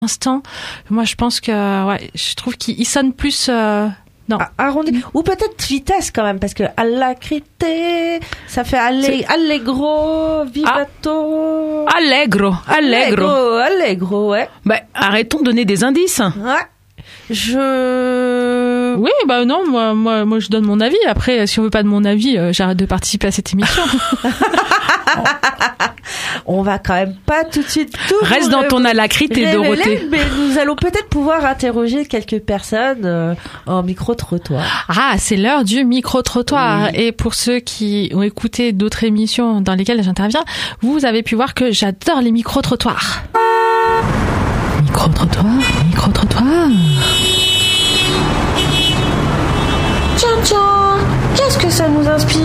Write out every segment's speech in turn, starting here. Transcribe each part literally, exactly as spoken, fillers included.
instant. Moi, je pense que, ouais, je trouve qu'il sonne plus. Euh, non. Arrondi. Ou peut-être vitesse quand même, parce que alacrité, ça fait alle- allegro, vivato. Ah. Allegro, allegro. Allegro, allegro, ouais. Bah, arrêtons de donner des indices. Ouais. Je. Oui, bah non, moi, moi, moi, je donne mon avis. Après, si on veut pas de mon avis, euh, j'arrête de participer à cette émission. On va quand même pas tout de suite tout. Reste dans ton alacrité, révéler, Dorothée. Mais nous allons peut-être pouvoir interroger quelques personnes euh, en micro-trottoir. Ah, c'est l'heure du micro-trottoir. Oui. Et pour ceux qui ont écouté d'autres émissions dans lesquelles j'interviens, vous avez pu voir que j'adore les micro-trottoirs. Micro-trottoir, micro-trottoir. Tiens, tiens, qu'est-ce que ça nous inspire ?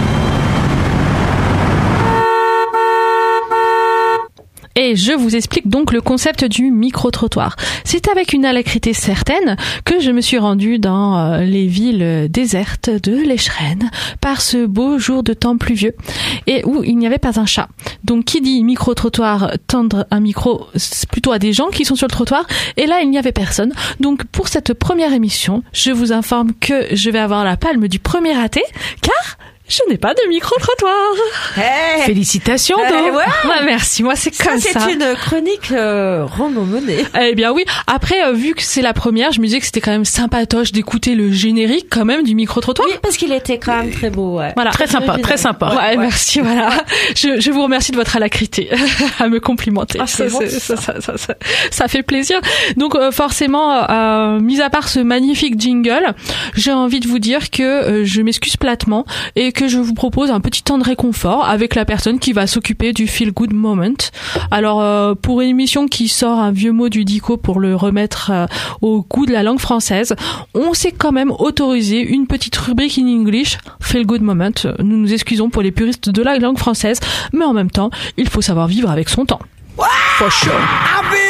Et je vous explique donc le concept du micro-trottoir. C'est avec une alacrité certaine que je me suis rendue dans les villes désertes de l'Écheren par ce beau jour de temps pluvieux et où il n'y avait pas un chat. Donc qui dit micro-trottoir, tendre un micro plutôt à des gens qui sont sur le trottoir, et là il n'y avait personne. Donc pour cette première émission, je vous informe que je vais avoir la palme du premier raté, car je n'ai pas de micro-trottoir. Hey Félicitations, Do. Hey, ouais. Ouais, merci. Moi, c'est ça, comme ça. C'est une chronique euh, rondement menée. Eh bien oui. Après, euh, vu que c'est la première, je me disais que c'était quand même sympatoche d'écouter le générique quand même du micro-trottoir. Oui, parce qu'il était quand même très beau. Ouais. Voilà. Très sympa, très sympa. Ouais, ouais. merci. Voilà. Je, je vous remercie de votre alacrité à me complimenter. Ah, c'est ça, bon, ça, ça, ça, ça, ça fait plaisir. Donc euh, forcément, euh, mis à part ce magnifique jingle, j'ai envie de vous dire que euh, je m'excuse platement et que je vous propose un petit temps de réconfort avec la personne qui va s'occuper du feel good moment. Alors euh, pour une émission qui sort un vieux mot du dico pour le remettre euh, au goût de la langue française, on s'est quand même autorisé une petite rubrique in English, feel good moment. Nous nous excusons pour les puristes de la langue française, mais en même temps, il faut savoir vivre avec son temps. Wow! For sure.